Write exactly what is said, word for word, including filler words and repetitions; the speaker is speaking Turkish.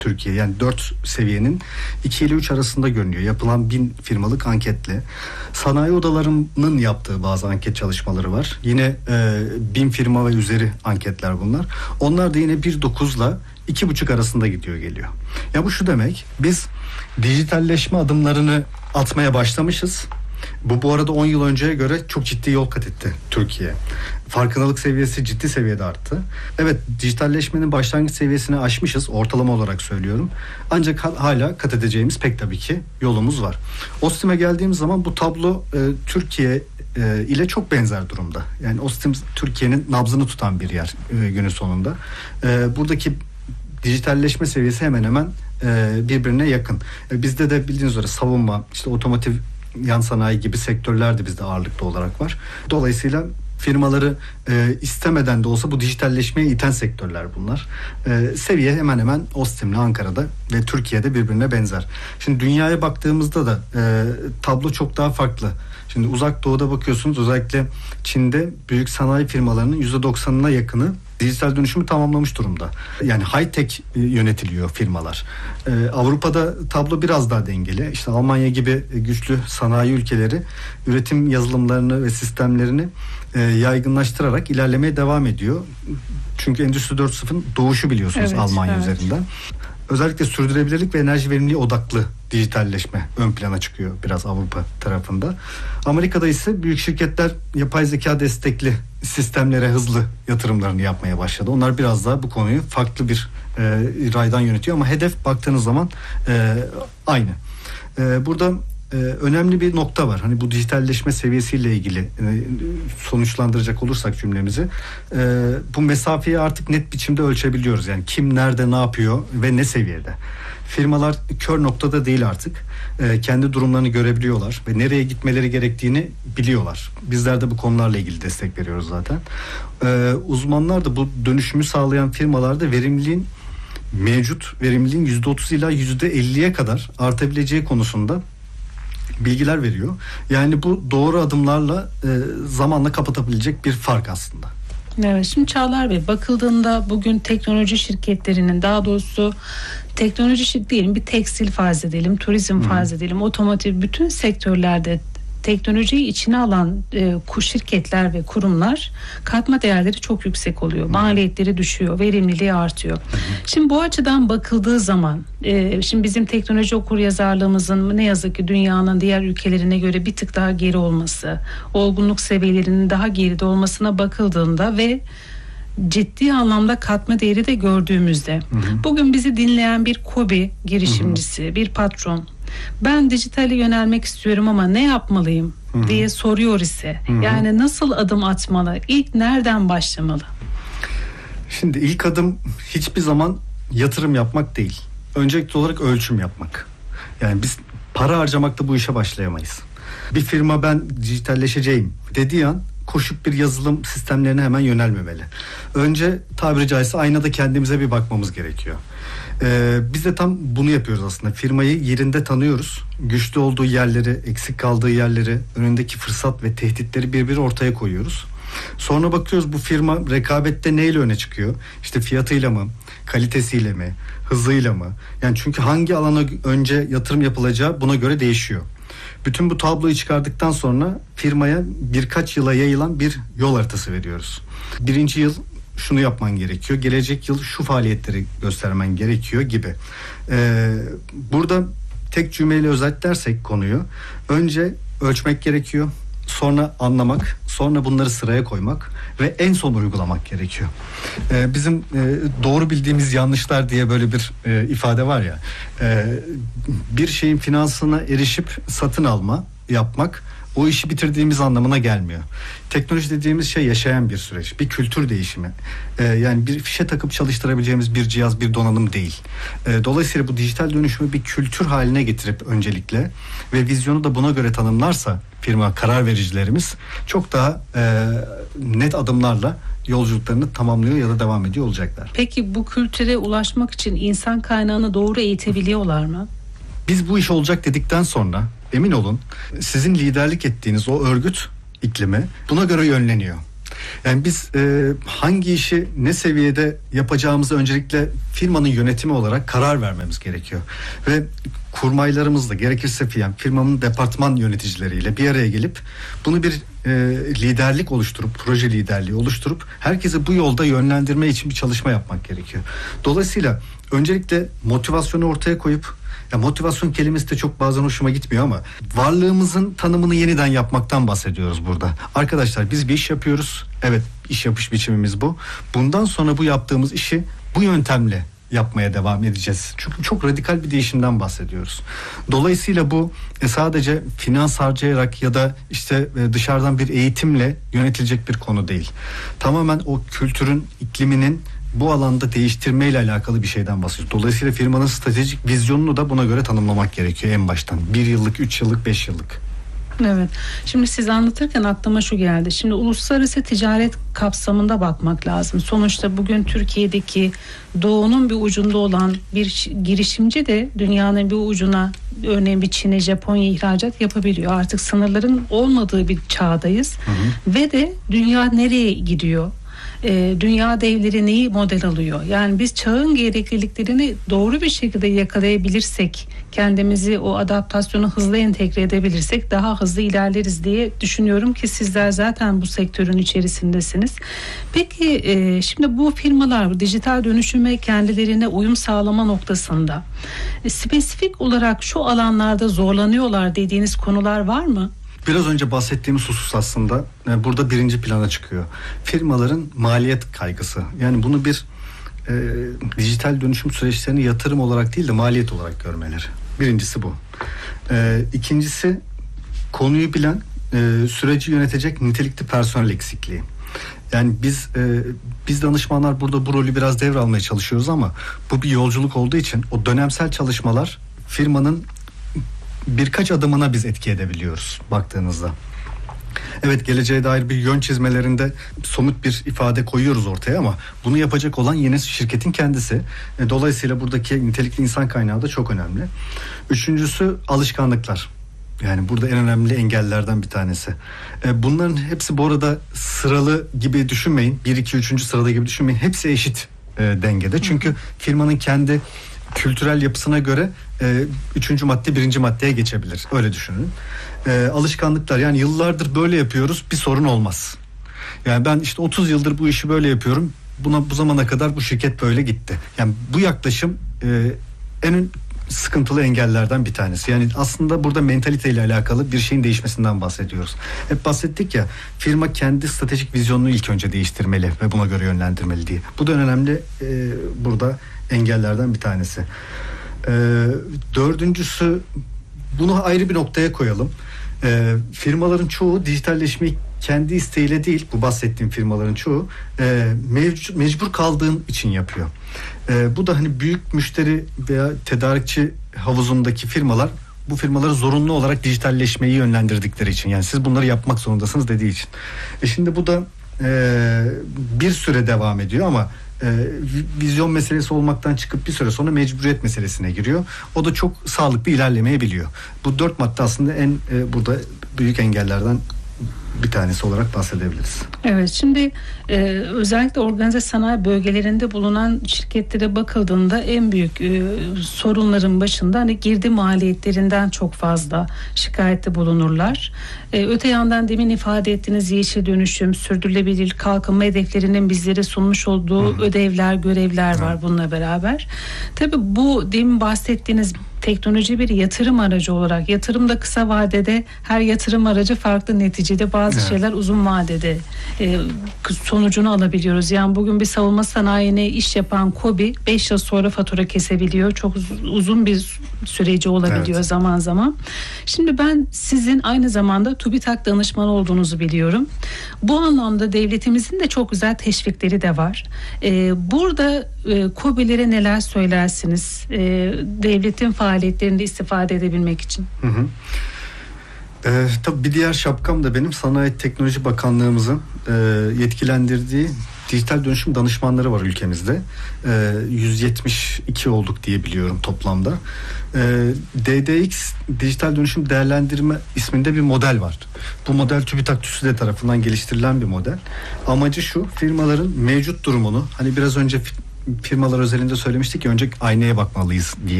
Türkiye. Yani dört seviyenin iki ile üç arasında görünüyor. Yapılan bin firmalık anketle. Sanayi odalarının yaptığı bazı anket çalışmaları var. Yine e, bin firma ve üzeri anketler bunlar. Onlar da yine bir nokta dokuzla iki buçuk arasında gidiyor geliyor. Ya bu şu demek, biz dijitalleşme adımlarını atmaya başlamışız. Bu bu arada on yıl önceye göre çok ciddi yol kat etti Türkiye. Farkındalık seviyesi ciddi seviyede arttı. Evet, dijitalleşmenin başlangıç seviyesini aşmışız, ortalama olarak söylüyorum. Ancak hala kat edeceğimiz pek tabii ki yolumuz var. OSTİM'e geldiğimiz zaman bu tablo e, Türkiye e, ile çok benzer durumda. Yani OSTİM Türkiye'nin nabzını tutan bir yer e, günün sonunda. E, buradaki dijitalleşme seviyesi hemen hemen e, birbirine yakın. E, bizde de bildiğiniz üzere savunma, işte otomotiv, yan sanayi gibi sektörler de bizde ağırlıklı olarak var. Dolayısıyla firmaları e, istemeden de olsa bu dijitalleşmeye iten sektörler bunlar. E, seviye hemen hemen OSTİM'le Ankara'da ve Türkiye'de birbirine benzer. Şimdi dünyaya baktığımızda da e, tablo çok daha farklı. Şimdi Uzak Doğu'da bakıyorsunuz, özellikle Çin'de büyük sanayi firmalarının yüzde doksanına yakını dijital dönüşümü tamamlamış durumda. Yani high-tech yönetiliyor firmalar. Ee, Avrupa'da tablo biraz daha dengeli. İşte Almanya gibi güçlü sanayi ülkeleri üretim yazılımlarını ve sistemlerini e, yaygınlaştırarak ilerlemeye devam ediyor. Çünkü Endüstri dört nokta sıfırın doğuşu biliyorsunuz, evet, Almanya evet. üzerinden. Özellikle sürdürülebilirlik ve enerji verimliliği odaklı dijitalleşme ön plana çıkıyor biraz Avrupa tarafında. Amerika'da ise büyük şirketler yapay zeka destekli sistemlere hızlı yatırımlarını yapmaya başladı. Onlar biraz daha bu konuyu farklı bir e, raydan yönetiyor ama hedef baktığınız zaman e, aynı. E, burada e, önemli bir nokta var. Hani bu dijitalleşme seviyesiyle ilgili e, sonuçlandıracak olursak cümlemizi, e, bu mesafeyi artık net biçimde ölçebiliyoruz. Yani kim nerede ne yapıyor ve ne seviyede. Firmalar kör noktada değil artık. E, kendi durumlarını görebiliyorlar ve nereye gitmeleri gerektiğini biliyorlar. Bizler de bu konularla ilgili destek veriyoruz zaten. E, uzmanlar da bu dönüşümü sağlayan firmalarda verimliliğin mevcut verimliliğin yüzde otuz ila yüzde elliye kadar artabileceği konusunda bilgiler veriyor. Yani bu doğru adımlarla e, zamanla kapatabilecek bir fark aslında. Evet, şimdi Çağlar Bey, bakıldığında bugün teknoloji şirketlerinin, daha doğrusu teknoloji şirket diyelim, bir tekstil farz edelim, turizm hmm. farz edelim, otomotiv, bütün sektörlerde teknolojiyi içine alan e, şirketler ve kurumlar katma değerleri çok yüksek oluyor. Hmm. Maliyetleri düşüyor, verimliliği artıyor. Hmm. Şimdi bu açıdan bakıldığı zaman e, şimdi bizim teknoloji okuryazarlığımızın ne yazık ki dünyanın diğer ülkelerine göre bir tık daha geri olması, olgunluk seviyelerinin daha geride olmasına bakıldığında ve ciddi anlamda katma değeri de gördüğümüzde, hı hı. bugün bizi dinleyen bir KOBİ girişimcisi, hı hı. bir patron, ben dijitale yönelmek istiyorum ama ne yapmalıyım hı hı. diye soruyor ise, hı hı. yani nasıl adım atmalı, ilk nereden başlamalı? Şimdi ilk adım hiçbir zaman yatırım yapmak değil. Öncelikli olarak ölçüm yapmak. Yani biz para harcamakla bu işe başlayamayız. Bir firma ben dijitalleşeceğim dediği an koşup bir yazılım sistemlerine hemen yönelmemeli. Önce tabiri caizse aynada kendimize bir bakmamız gerekiyor. Ee, biz de tam bunu yapıyoruz aslında. Firmayı yerinde tanıyoruz. Güçlü olduğu yerleri, eksik kaldığı yerleri, önündeki fırsat ve tehditleri bir bir ortaya koyuyoruz. Sonra bakıyoruz bu firma rekabette neyle öne çıkıyor? İşte fiyatıyla mı, kalitesiyle mi, hızıyla mı? Yani çünkü hangi alana önce yatırım yapılacağı buna göre değişiyor. Bütün bu tabloyu çıkardıktan sonra firmaya birkaç yıla yayılan bir yol haritası veriyoruz. Birinci yıl şunu yapman gerekiyor, gelecek yıl şu faaliyetleri göstermen gerekiyor gibi. Ee, burada tek cümleyle özetlersek konuyu, önce ölçmek gerekiyor, sonra anlamak, sonra bunları sıraya koymak ve en son uygulamak gerekiyor. Ee, bizim e, doğru bildiğimiz yanlışlar diye böyle bir e, ifade var ya, e, bir şeyin finansına erişip satın alma, yapmak, o işi bitirdiğimiz anlamına gelmiyor. Teknoloji dediğimiz şey yaşayan bir süreç, bir kültür değişimi. Ee, yani bir fişe takıp çalıştırabileceğimiz bir cihaz, bir donanım değil. Ee, dolayısıyla bu dijital dönüşümü bir kültür haline getirip öncelikle ve vizyonu da buna göre tanımlarsa firma, karar vericilerimiz çok daha e, net adımlarla yolculuklarını tamamlıyor ya da devam ediyor olacaklar. Peki bu kültüre ulaşmak için insan kaynağını doğru eğitebiliyorlar mı? Biz bu iş olacak dedikten sonra emin olun sizin liderlik ettiğiniz o örgüt iklimi buna göre yönleniyor. Yani biz e, hangi işi ne seviyede yapacağımızı öncelikle firmanın yönetimi olarak karar vermemiz gerekiyor. Ve kurmaylarımızla, gerekirse yani firmanın departman yöneticileriyle bir araya gelip bunu bir e, liderlik oluşturup, proje liderliği oluşturup herkesi bu yolda yönlendirme için bir çalışma yapmak gerekiyor. Dolayısıyla öncelikle motivasyonu ortaya koyup, ya motivasyon kelimesi de çok bazen hoşuma gitmiyor ama varlığımızın tanımını yeniden yapmaktan bahsediyoruz burada. Arkadaşlar biz bir iş yapıyoruz. Evet, iş yapış biçimimiz bu. Bundan sonra bu yaptığımız işi bu yöntemle yapmaya devam edeceğiz. Çünkü çok radikal bir değişimden bahsediyoruz. Dolayısıyla bu sadece finans harcayarak ya da işte dışarıdan bir eğitimle yönetilecek bir konu değil. Tamamen o kültürün, ikliminin bu alanda değiştirmeyle alakalı bir şeyden bahsediyoruz. Dolayısıyla firmanın stratejik vizyonunu da buna göre tanımlamak gerekiyor en baştan. Bir yıllık, üç yıllık, beş yıllık. Evet. Şimdi siz anlatırken aklıma şu geldi. Şimdi uluslararası ticaret kapsamında bakmak lazım. Sonuçta bugün Türkiye'deki doğunun bir ucunda olan bir girişimci de dünyanın bir ucuna, örneğin bir Çin'e, Japonya ihracat yapabiliyor. Artık sınırların olmadığı bir çağdayız. Hı hı. Ve de dünya nereye gidiyor? E, dünya devleri neyi model alıyor? Yani biz çağın gerekliliklerini doğru bir şekilde yakalayabilirsek, kendimizi o adaptasyonu hızlı entegre edebilirsek daha hızlı ilerleriz diye düşünüyorum ki sizler zaten bu sektörün içerisindesiniz. Peki e, şimdi bu firmalar dijital dönüşüme kendilerine uyum sağlama noktasında e, spesifik olarak şu alanlarda zorlanıyorlar dediğiniz konular var mı? Biraz önce bahsettiğimiz husus aslında yani burada birinci plana çıkıyor. Firmaların maliyet kaygısı. Yani bunu bir e, dijital dönüşüm süreçlerini yatırım olarak değil de maliyet olarak görmeleri. Birincisi bu. E, ikincisi konuyu bilen, e, süreci yönetecek nitelikli personel eksikliği. Yani biz e, biz danışmanlar burada bu rolü biraz devralmaya çalışıyoruz ama bu bir yolculuk olduğu için o dönemsel çalışmalar firmanın birkaç adımına biz etki edebiliyoruz baktığınızda. Evet, geleceğe dair bir yön çizmelerinde somut bir ifade koyuyoruz ortaya ama bunu yapacak olan yine şirketin kendisi. Dolayısıyla buradaki nitelikli insan kaynağı da çok önemli. Üçüncüsü alışkanlıklar. Yani burada en önemli engellerden bir tanesi. Bunların hepsi bu arada sıralı gibi düşünmeyin. Bir, iki, üçüncü sırada gibi düşünmeyin. Hepsi eşit dengede. Çünkü firmanın kendi kültürel yapısına göre e, üçüncü madde birinci maddeye geçebilir. Öyle düşünün. E, alışkanlıklar, yani yıllardır böyle yapıyoruz, bir sorun olmaz. Yani ben işte otuz yıldır bu işi böyle yapıyorum. Buna bu zamana kadar bu şirket böyle gitti. Yani bu yaklaşım e, en sıkıntılı engellerden bir tanesi. Yani aslında burada mentaliteyle alakalı bir şeyin değişmesinden bahsediyoruz. Hep bahsettik ya, firma kendi stratejik vizyonunu ilk önce değiştirmeli ve buna göre yönlendirmeli diye. Bu da en önemli e, burada engellerden bir tanesi. E, dördüncüsü, bunu ayrı bir noktaya koyalım. E, firmaların çoğu dijitalleşmeyi kendi isteğiyle değil, bu bahsettiğim firmaların çoğu e, mevcut, mecbur kaldığın için yapıyor. E, bu da hani büyük müşteri veya tedarikçi havuzundaki firmalar bu firmaları zorunlu olarak dijitalleşmeyi yönlendirdikleri için, yani siz bunları yapmak zorundasınız dediği için. E şimdi bu da e, bir süre devam ediyor ama e, vizyon meselesi olmaktan çıkıp bir süre sonra mecburiyet meselesine giriyor. O da çok sağlıklı ilerlemeyebiliyor. Bu dört madde aslında en e, burada büyük engellerden bir tanesi olarak bahsedebiliriz. Evet, şimdi e, özellikle organize sanayi bölgelerinde bulunan şirketlere bakıldığında en büyük e, sorunların başında hani girdi maliyetlerinden çok fazla şikayette bulunurlar. E, öte yandan demin ifade ettiğiniz yeşil dönüşüm, sürdürülebilir kalkınma hedeflerinin bizlere sunmuş olduğu Hı. ödevler, görevler var Hı. bununla beraber. Tabii bu demin bahsettiğiniz teknoloji bir yatırım aracı olarak, yatırımda kısa vadede her yatırım aracı farklı neticede, bazı evet. şeyler uzun vadede e, sonucunu alabiliyoruz. Yani bugün bir savunma sanayine iş yapan KOBİ beş yıl sonra fatura kesebiliyor. Çok uzun bir süreci olabiliyor evet. zaman zaman. Şimdi ben sizin aynı zamanda TÜBİTAK danışmanı olduğunuzu biliyorum. Bu anlamda devletimizin de çok güzel teşvikleri de var. E, burada e, KOBİ'lere neler söylersiniz? E, devletin faaliyetlerinde istifade edebilmek için. Hı hı. Ee, tabii bir diğer şapkam da benim Sanayi Teknoloji Bakanlığımızın e, yetkilendirdiği dijital dönüşüm danışmanları var ülkemizde. E, yüz yetmiş iki olduk diye biliyorum toplamda. E, D D X Dijital Dönüşüm Değerlendirme isminde bir model var. Bu model TÜBİTAK TÜSİAD tarafından geliştirilen bir model. Amacı şu: firmaların mevcut durumunu, hani biraz önce firmalar özelinde söylemiştik ya, önce aynaya bakmalıyız diye.